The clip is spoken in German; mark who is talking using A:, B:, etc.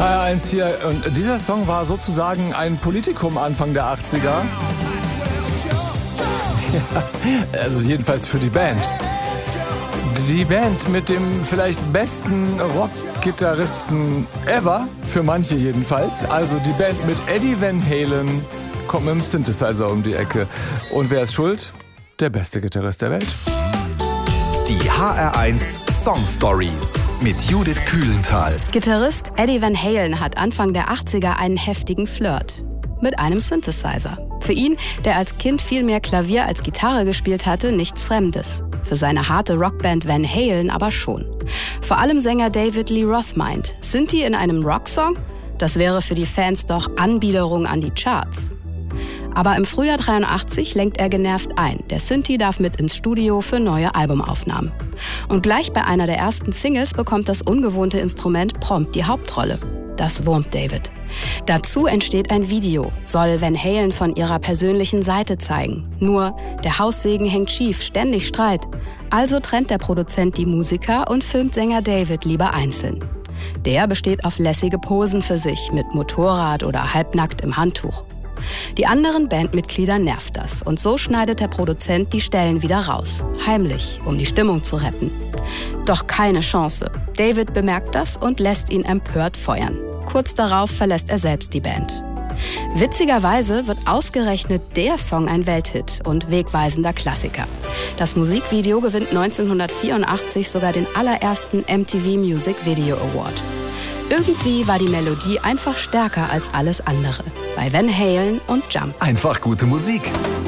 A: HR1 hier. Und dieser Song war sozusagen ein Politikum Anfang der 80er. Ja, also jedenfalls für die Band. Die Band mit dem vielleicht besten Rockgitarristen ever, für manche jedenfalls. Also die Band mit Eddie Van Halen kommt mit dem Synthesizer um die Ecke. Und wer ist schuld? Der beste Gitarrist der Welt.
B: Die HR1 Song Stories mit Judith Kühlenthal.
C: Gitarrist Eddie Van Halen hat Anfang der 80er einen heftigen Flirt mit einem Synthesizer. Für ihn, der als Kind viel mehr Klavier als Gitarre gespielt hatte, nichts Fremdes. Für seine harte Rockband Van Halen aber schon. Vor allem Sänger David Lee Roth meint, Synthi in einem Rocksong? Das wäre für die Fans doch Anbiederung an die Charts. Aber im Frühjahr 83 lenkt er genervt ein. Der Synthi darf mit ins Studio für neue Albumaufnahmen. Und gleich bei einer der ersten Singles bekommt das ungewohnte Instrument prompt die Hauptrolle. Das wurmt David. Dazu entsteht ein Video, soll Van Halen von ihrer persönlichen Seite zeigen. Nur, der Haussegen hängt schief, ständig Streit. Also trennt der Produzent die Musiker und filmt Sänger David lieber einzeln. Der besteht auf lässige Posen für sich, mit Motorrad oder halbnackt im Handtuch. Die anderen Bandmitglieder nervt das und so schneidet der Produzent die Stellen wieder raus. Heimlich, um die Stimmung zu retten. Doch keine Chance. David bemerkt das und lässt ihn empört feuern. Kurz darauf verlässt er selbst die Band. Witzigerweise wird ausgerechnet der Song ein Welthit und wegweisender Klassiker. Das Musikvideo gewinnt 1984 sogar den allerersten MTV Music Video Award. Irgendwie war die Melodie einfach stärker als alles andere. Bei Van Halen und Jump.
B: Einfach gute Musik.